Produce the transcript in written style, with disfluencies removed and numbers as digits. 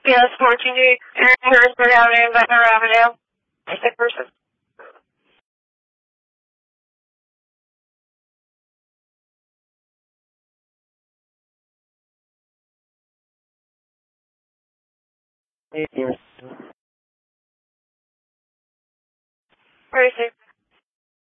Yes, 14 Harrisburg Avenue, Ventnor Avenue. Sick person. Where is he?